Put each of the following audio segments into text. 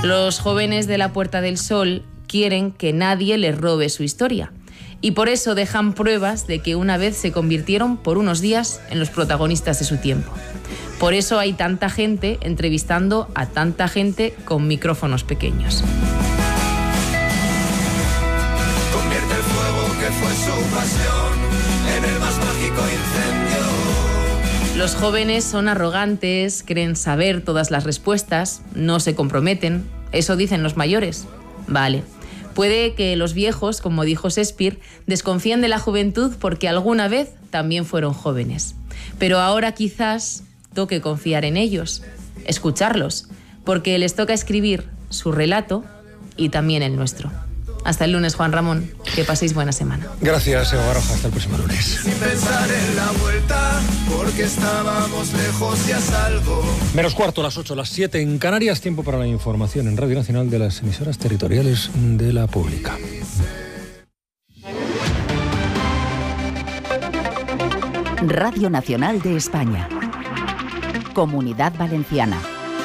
Los jóvenes de la Puerta del Sol quieren que nadie les robe su historia y por eso dejan pruebas de que una vez se convirtieron por unos días en los protagonistas de su tiempo. Por eso hay tanta gente entrevistando a tanta gente con micrófonos pequeños. Convierte el fuego que fue su pasión en el más mágico incendio. Los jóvenes son arrogantes, creen saber todas las respuestas, no se comprometen. Eso dicen los mayores. Vale. Puede que los viejos, como dijo Shakespeare, desconfíen de la juventud porque alguna vez también fueron jóvenes. Pero ahora quizás toque confiar en ellos, escucharlos, porque les toca escribir su relato y también el nuestro. Hasta el lunes, Juan Ramón. Que paséis buena semana. Gracias, Eva Baroja. Hasta el próximo lunes. Sin pensar en la vuelta, porque estábamos lejos, ya salgo. Menos cuarto, las 8, las 7 en Canarias. Tiempo para la información en Radio Nacional de las emisoras territoriales de la Pública. Radio Nacional de España. Comunidad Valenciana.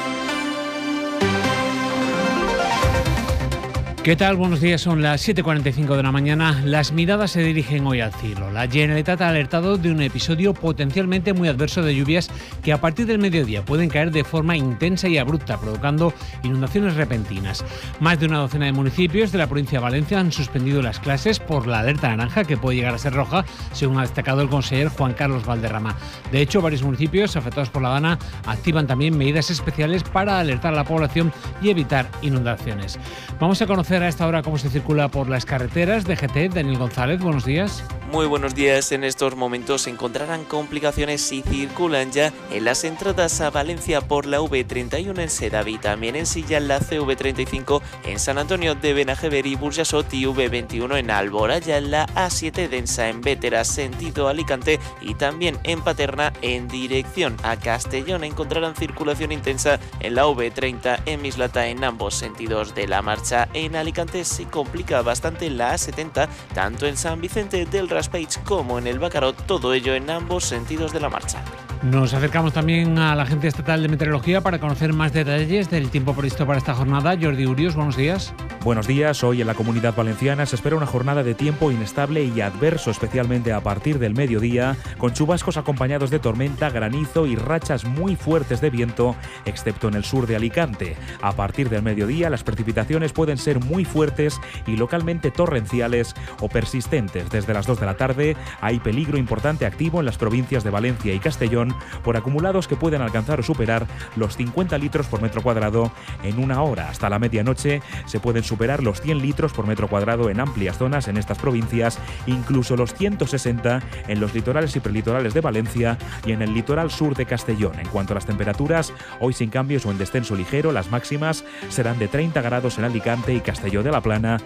¿Qué tal? Buenos días, son las 7:45 de la mañana. Las miradas se dirigen hoy al cielo. La Generalitat ha alertado de un episodio potencialmente muy adverso de lluvias que a partir del mediodía pueden caer de forma intensa y abrupta, provocando inundaciones repentinas. Más de una docena de municipios de la provincia de Valencia han suspendido las clases por la alerta naranja, que puede llegar a ser roja, según ha destacado el conseller Juan Carlos Valderrama. De hecho, varios municipios afectados por la Dana activan también medidas especiales para alertar a la población y evitar inundaciones. Vamos a conocer a esta hora cómo se circula por las carreteras. DGT, Daniel González, buenos días. Muy buenos días. En estos momentos se encontrarán complicaciones si circulan ya en las entradas a Valencia por la V31 en Sedaví, también en Silla la CV35 en San Antonio de Benajever y Burjasot y V21 en Alboraya, la A7 densa en Bétera sentido Alicante y también en Paterna en dirección a Castellón. Encontrarán circulación intensa en la V30 en Mislata en ambos sentidos de la marcha. En Alicante se complica bastante la A70 tanto en San Vicente del Raspeig como en el Bacarot, todo ello en ambos sentidos de la marcha. Nos acercamos también a la Agencia Estatal de Meteorología para conocer más detalles del tiempo previsto para esta jornada. Jordi Urios, buenos días. Buenos días. Hoy en la Comunidad Valenciana se espera una jornada de tiempo inestable y adverso, especialmente a partir del mediodía, con chubascos acompañados de tormenta, granizo y rachas muy fuertes de viento, excepto en el sur de Alicante. A partir del mediodía, las precipitaciones pueden ser muy fuertes y localmente torrenciales o persistentes. Desde las 2 de la tarde hay peligro importante activo en las provincias de Valencia y Castellón por acumulados que pueden alcanzar o superar los 50 litros por metro cuadrado en una hora. Hasta la medianoche se pueden superar los 100 litros por metro cuadrado en amplias zonas en estas provincias, incluso los 160 en los litorales y prelitorales de Valencia y en el litoral sur de Castellón. En cuanto a las temperaturas, hoy sin cambios o en descenso ligero, las máximas serán de 30 grados en Alicante y Castelló de la Plana,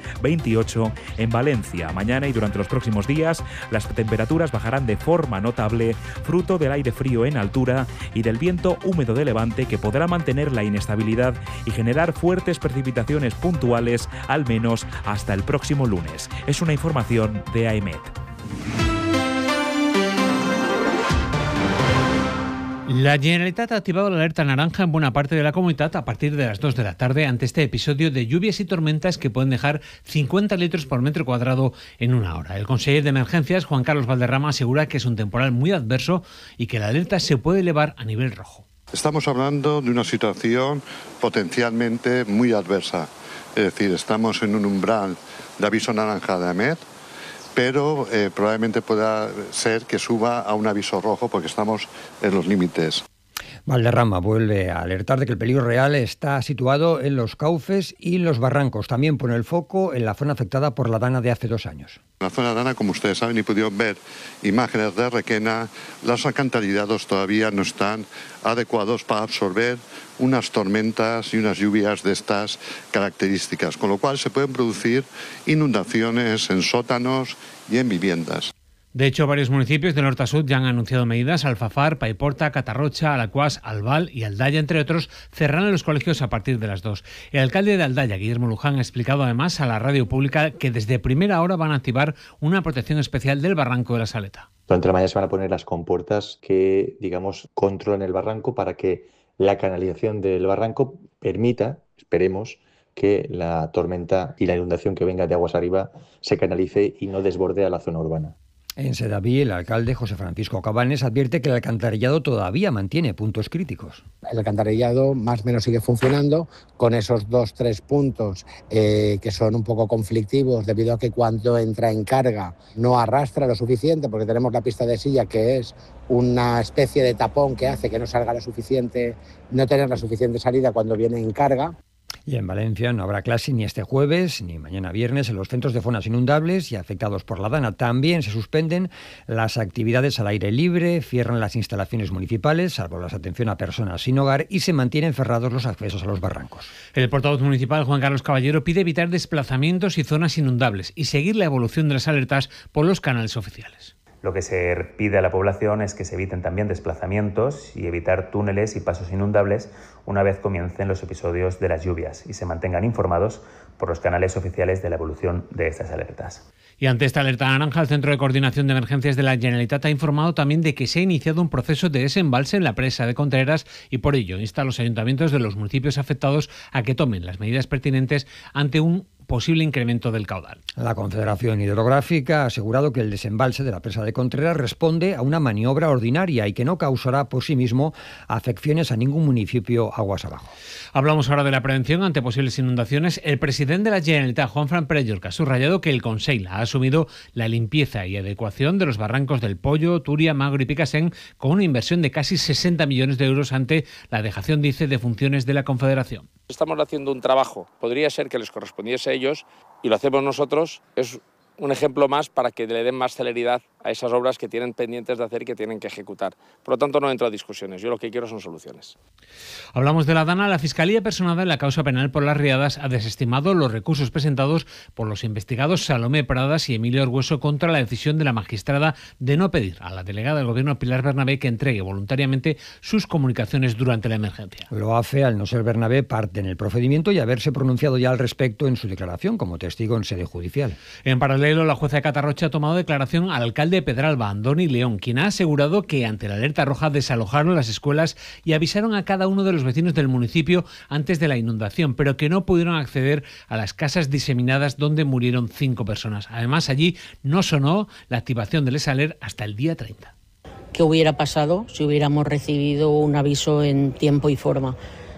28 en Valencia. Mañana y durante los próximos días, las temperaturas bajarán de forma notable, fruto del aire frío en altura y del viento húmedo de levante, que podrá mantener la inestabilidad y generar fuertes precipitaciones puntuales, al menos hasta el próximo lunes. Es una información de AEMET. La Generalitat ha activado la alerta naranja en buena parte de la comunidad a partir de las 2 de la tarde ante este episodio de lluvias y tormentas que pueden dejar 50 litros por metro cuadrado en una hora. El conseller de Emergencias, Juan Carlos Valderrama, asegura que es un temporal muy adverso y que la alerta se puede elevar a nivel rojo. Estamos hablando de una situación potencialmente muy adversa. Es decir, estamos en un umbral de aviso naranja de AEMET, pero probablemente pueda ser que suba a un aviso rojo porque estamos en los límites. Valderrama vuelve a alertar de que el peligro real está situado en los cauces y los barrancos. También pone el foco en la zona afectada por la Dana de hace 2 años. En la zona Dana, como ustedes saben y pudieron ver imágenes de Requena, los alcantarillados todavía no están adecuados para absorber unas tormentas y unas lluvias de estas características, con lo cual se pueden producir inundaciones en sótanos y en viviendas. De hecho, varios municipios del norte a sur ya han anunciado medidas. Alfafar, Paiporta, Catarrocha, Alacuás, Albal y Aldaya, entre otros, cerrarán los colegios a partir de las 2. El alcalde de Aldaya, Guillermo Luján, ha explicado además a la radio pública que desde primera hora van a activar una protección especial del barranco de la Saleta. Durante la mañana se van a poner las compuertas que, controlan el barranco para que la canalización del barranco permita Esperemos que la tormenta y la inundación que venga de aguas arriba se canalice y no desborde a la zona urbana. En Sedaví, el alcalde José Francisco Cabanes advierte que el alcantarillado todavía mantiene puntos críticos. El alcantarillado más o menos sigue funcionando con esos 2-3 puntos que son un poco conflictivos debido a que cuando entra en carga no arrastra lo suficiente, porque tenemos la pista de silla que es una especie de tapón que hace que no salga no tener la suficiente salida cuando viene en carga. Y en Valencia no habrá clase ni este jueves ni mañana viernes en los centros de zonas inundables y afectados por la Dana. También se suspenden las actividades al aire libre, cierran las instalaciones municipales, salvo la atención a personas sin hogar, y se mantienen cerrados los accesos a los barrancos. El portavoz municipal, Juan Carlos Caballero, pide evitar desplazamientos y zonas inundables y seguir la evolución de las alertas por los canales oficiales. Lo que se pide a la población es que se eviten también desplazamientos y evitar túneles y pasos inundables una vez comiencen los episodios de las lluvias y se mantengan informados por los canales oficiales de la evolución de estas alertas. Y ante esta alerta naranja, el Centro de Coordinación de Emergencias de la Generalitat ha informado también de que se ha iniciado un proceso de desembalse en la presa de Contreras y por ello insta a los ayuntamientos de los municipios afectados a que tomen las medidas pertinentes ante un posible incremento del caudal. La Confederación Hidrográfica ha asegurado que el desembalse de la presa de Contreras responde a una maniobra ordinaria y que no causará por sí mismo afecciones a ningún municipio aguas abajo. Hablamos ahora de la prevención ante posibles inundaciones. El presidente de la Generalitat, Juanfran Pérez, ha subrayado que el Consell ha asumido la limpieza y adecuación de los barrancos del Pollo, Túria, Magro y Picassent con una inversión de casi 60 millones de euros ante la dejación, dice, de funciones de la Confederación. Estamos haciendo un trabajo, podría ser que les correspondiese a ellos y lo hacemos nosotros, es un ejemplo más para que le den más celeridad a esas obras que tienen pendientes de hacer y que tienen que ejecutar. Por lo tanto, no entro a discusiones, yo lo que quiero son soluciones. Hablamos de la Dana. La Fiscalía personada en la causa penal por las riadas ha desestimado los recursos presentados por los investigados Salomé Pradas y Emilio Argueso contra la decisión de la magistrada de no pedir a la delegada del Gobierno Pilar Bernabé que entregue voluntariamente sus comunicaciones durante la emergencia. Lo hace al no ser Bernabé parte en el procedimiento y haberse pronunciado ya al respecto en su declaración como testigo en sede judicial. En paralelo, la jueza de Catarrocha ha tomado declaración al alcalde de Pedralba, Andoni León, quien ha asegurado que ante la alerta roja desalojaron las escuelas y avisaron a cada uno de los vecinos del municipio antes de la inundación, pero que no pudieron acceder a las casas diseminadas donde murieron 5 personas. Además, allí no sonó la activación del ESALER hasta el día 30. ¿Qué hubiera pasado si hubiéramos recibido un aviso en tiempo y forma?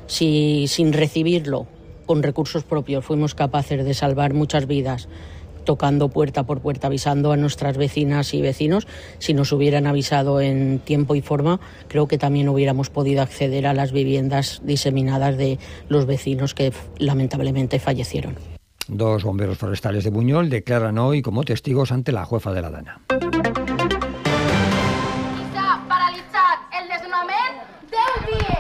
Si sin recibirlo, con recursos propios, fuimos capaces de salvar muchas vidas, tocando puerta por puerta, avisando a nuestras vecinas y vecinos, si nos hubieran avisado en tiempo y forma, creo que también hubiéramos podido acceder a las viviendas diseminadas de los vecinos que lamentablemente fallecieron. 2 bomberos forestales de Buñol declaran hoy como testigos ante la jueza de la Dana. S'ha paralitzat el desnonament 10 dies.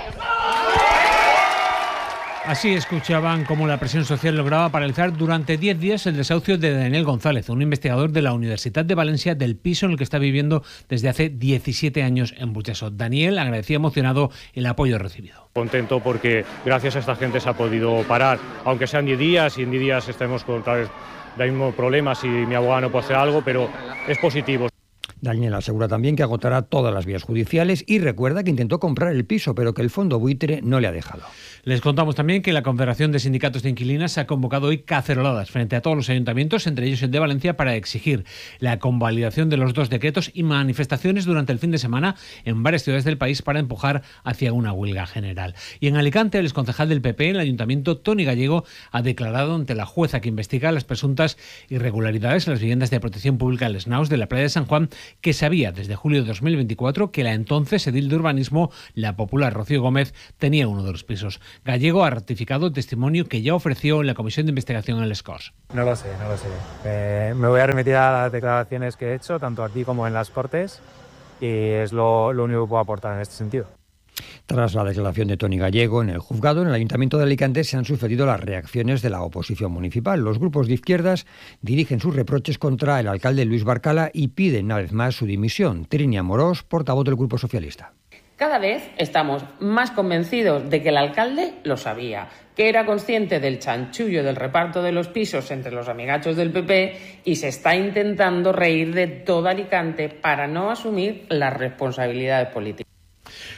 Así escuchaban cómo la presión social lograba paralizar durante 10 días el desahucio de Daniel González, un investigador de la Universidad de Valencia del piso en el que está viviendo desde hace 17 años en Burjassot. Daniel agradecía emocionado el apoyo recibido. Contento porque gracias a esta gente se ha podido parar, aunque sean 10 días y en 10 días estemos con otra vez el mismo problema si mi abogado no puede hacer algo, pero es positivo. Daniel asegura también que agotará todas las vías judiciales y recuerda que intentó comprar el piso, pero que el fondo buitre no le ha dejado. Les contamos también que la Confederación de Sindicatos de Inquilinas ha convocado hoy caceroladas frente a todos los ayuntamientos, entre ellos el de Valencia, para exigir la convalidación de los 2 decretos y manifestaciones durante el fin de semana en varias ciudades del país para empujar hacia una huelga general. Y en Alicante, el exconcejal del PP en el ayuntamiento, Toni Gallego, ha declarado ante la jueza que investiga las presuntas irregularidades en las viviendas de protección pública en Les Naus de la playa de San Juan que sabía desde julio de 2024 que la entonces edil de urbanismo, la popular Rocío Gómez, tenía uno de los pisos. Gallego ha ratificado el testimonio que ya ofreció en la comisión de investigación en Les Corts. No lo sé. Me voy a remitir a las declaraciones que he hecho, tanto aquí como en las Cortes, y es lo único que puedo aportar en este sentido. Tras la declaración de Toni Gallego en el juzgado, en el Ayuntamiento de Alicante se han sucedido las reacciones de la oposición municipal. Los grupos de izquierdas dirigen sus reproches contra el alcalde Luis Barcala y piden una vez más su dimisión. Trini Amorós, portavoz del Grupo Socialista. Cada vez estamos más convencidos de que el alcalde lo sabía, que era consciente del chanchullo del reparto de los pisos entre los amigachos del PP y se está intentando reír de todo Alicante para no asumir las responsabilidades políticas.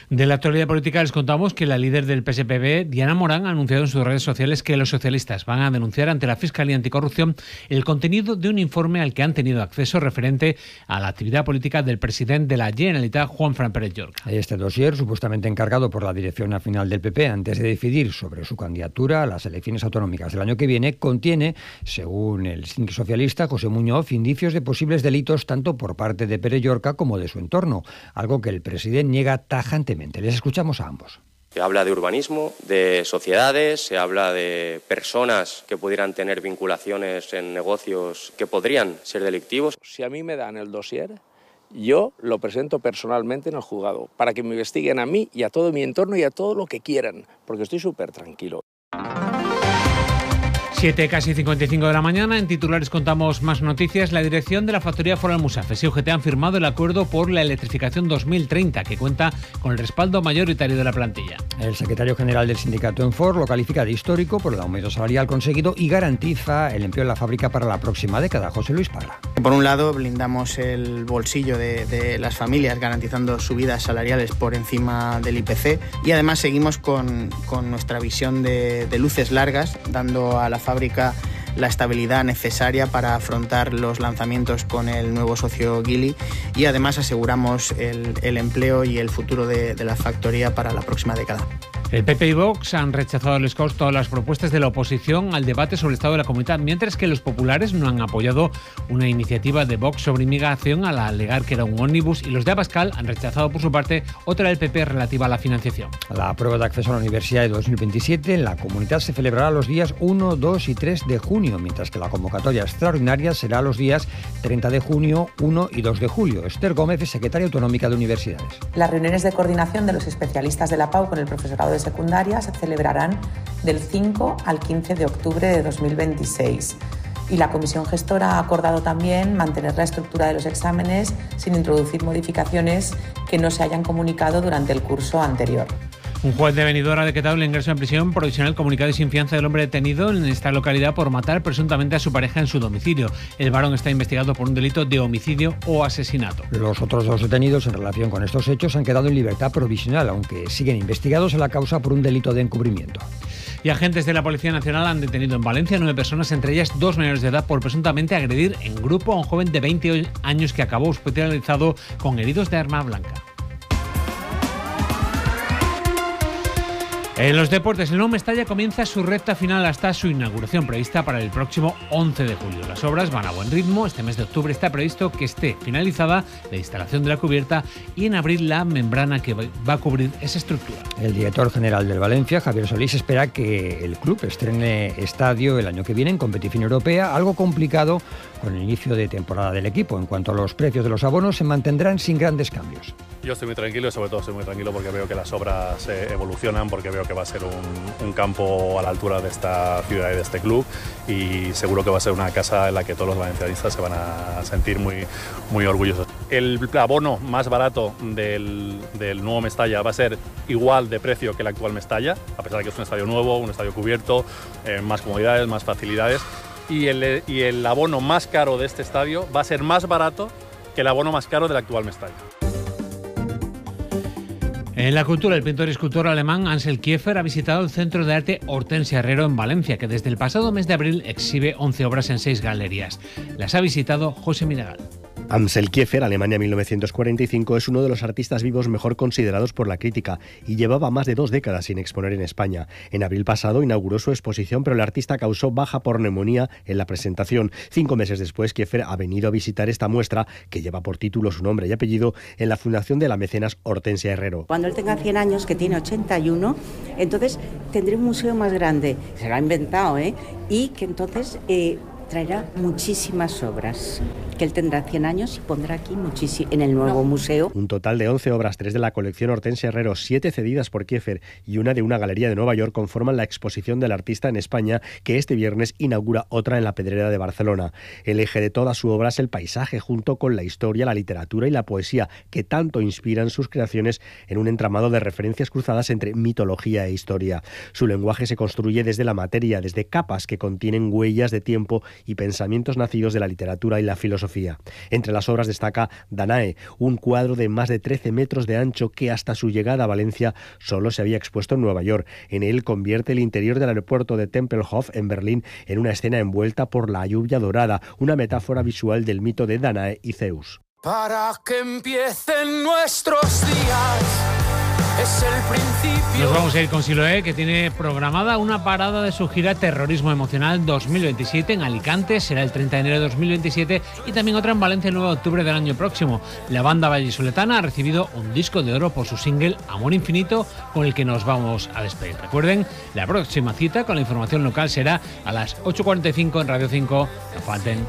De la actualidad política les contamos que la líder del PSPB, Diana Morán, ha anunciado en sus redes sociales que los socialistas van a denunciar ante la Fiscalía Anticorrupción el contenido de un informe al que han tenido acceso referente a la actividad política del presidente de la Generalitat, Juanfran Pérez Llorca. Este dossier, supuestamente encargado por la Dirección Nacional del PP antes de decidir sobre su candidatura a las elecciones autonómicas del año que viene, contiene, según el síndic socialista José Muñoz, indicios de posibles delitos tanto por parte de Pérez Llorca como de su entorno, algo que el presidente niega tajantemente. Les escuchamos a ambos. Se habla de urbanismo, de sociedades, se habla de personas que pudieran tener vinculaciones en negocios que podrían ser delictivos. Si a mí me dan el dossier, yo lo presento personalmente en el juzgado para que me investiguen a mí y a todo mi entorno y a todo lo que quieran, porque estoy súper tranquilo. 7, casi 55 de la mañana. En titulares contamos más noticias. La dirección de la factoría Foral Musafes y UGT han firmado el acuerdo por la electrificación 2030, que cuenta con el respaldo mayoritario de la plantilla. El secretario general del sindicato en Ford lo califica de histórico por el aumento salarial conseguido y garantiza el empleo en la fábrica para la próxima década. José Luis Parra. Por un lado, blindamos el bolsillo de las familias, garantizando subidas salariales por encima del IPC, y además seguimos con nuestra visión de luces largas, dando a la fábrica la estabilidad necesaria para afrontar los lanzamientos con el nuevo socio Geely, y además aseguramos el empleo y el futuro de la factoría para la próxima década. El PP y Vox han rechazado les Corts todas las propuestas de la oposición al debate sobre el estado de la comunidad, mientras que los populares no han apoyado una iniciativa de Vox sobre inmigración al alegar que era un ómnibus, y los de Abascal han rechazado por su parte otra del PP relativa a la financiación. La prueba de acceso a la universidad de 2027 en la comunidad se celebrará los días 1, 2 y 3 de junio, mientras que la convocatoria extraordinaria será los días 30 de junio, 1 y 2 de julio. Esther Gómez es secretaria autonómica de universidades. Las reuniones de coordinación de los especialistas de la PAU con el profesorado de secundaria se celebrarán del 5 al 15 de octubre de 2026. Y la comisión gestora ha acordado también mantener la estructura de los exámenes sin introducir modificaciones que no se hayan comunicado durante el curso anterior. Un juez de Benidorm ha decretado el ingreso en prisión provisional comunicado y sin fianza del hombre detenido en esta localidad por matar presuntamente a su pareja en su domicilio. El varón está investigado por un delito de homicidio o asesinato. Los otros dos detenidos en relación con estos hechos han quedado en libertad provisional, aunque siguen investigados en la causa por un delito de encubrimiento. Y agentes de la Policía Nacional han detenido en Valencia 9 personas, entre ellas 2 menores de edad, por presuntamente agredir en grupo a un joven de 20 años que acabó hospitalizado con heridos de arma blanca. En los deportes, el nuevo Mestalla comienza su recta final hasta su inauguración prevista para el próximo 11 de julio. Las obras van a buen ritmo. Este mes de octubre está previsto que esté finalizada la instalación de la cubierta y en abril la membrana que va a cubrir esa estructura. El director general del Valencia, Javier Solís, espera que el club estrene estadio el año que viene en competición europea, algo complicado con el inicio de temporada del equipo. En cuanto a los precios de los abonos, se mantendrán sin grandes cambios. Yo estoy muy tranquilo y sobre todo estoy muy tranquilo porque veo que las obras evolucionan, porque veo que va a ser un campo a la altura de esta ciudad y de este club, y seguro que va a ser una casa en la que todos los valencianistas se van a sentir muy, muy orgullosos. El abono más barato del nuevo Mestalla va a ser igual de precio que el actual Mestalla, a pesar de que es un estadio nuevo, un estadio cubierto, más comodidades, más facilidades, y el abono más caro de este estadio va a ser más barato que el abono más caro del actual Mestalla. En la cultura, el pintor y escultor alemán Ansel Kiefer ha visitado el Centro de Arte Hortensia Herrero en Valencia, que desde el pasado mes de abril exhibe 11 obras en 6 galerías. Las ha visitado José Minegal. Ansel Kiefer, Alemania 1945, es uno de los artistas vivos mejor considerados por la crítica y llevaba más de 2 décadas sin exponer en España. En abril pasado inauguró su exposición, pero el artista causó baja por neumonía en la presentación. 5 meses después, Kiefer ha venido a visitar esta muestra, que lleva por título su nombre y apellido, en la fundación de la mecenas Hortensia Herrero. Cuando él tenga 100 años, que tiene 81, entonces tendré un museo más grande, se lo ha inventado, y que entonces traerá muchísimas obras, que él tendrá 100 años y pondrá aquí en el nuevo museo. Un total de 11 obras, 3 de la colección Hortensia Herrero, 7 cedidas por Kiefer y una de una galería de Nueva York, conforman la exposición del artista en España, que este viernes inaugura otra en la Pedrera de Barcelona. El eje de toda su obra es el paisaje, junto con la historia, la literatura y la poesía, que tanto inspiran sus creaciones en un entramado de referencias cruzadas entre mitología e historia. Su lenguaje se construye desde la materia, desde capas que contienen huellas de tiempo y pensamientos nacidos de la literatura y la filosofía. Entre las obras destaca Danae, un cuadro de más de 13 metros de ancho que hasta su llegada a Valencia solo se había expuesto en Nueva York. En él convierte el interior del aeropuerto de Tempelhof en Berlín en una escena envuelta por la lluvia dorada, una metáfora visual del mito de Danae y Zeus. Para que empiecen nuestros días. Es el principio. Nos vamos a ir con Siloé, que tiene programada una parada de su gira Terrorismo Emocional 2027 en Alicante, será el 30 de enero de 2027, y también otra en Valencia el 9 de octubre del año próximo. La banda vallisoletana ha recibido un disco de oro por su single Amor Infinito, con el que nos vamos a despedir. Recuerden, la próxima cita con la información local será a las 8:45 en Radio 5. No falten.